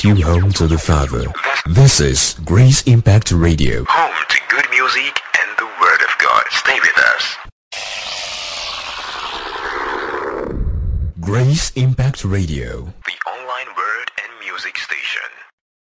you home to the Father. This is Grace Impact Radio. Home to good music and the Word of God. Stay with us. Grace Impact Radio. The online word and music station.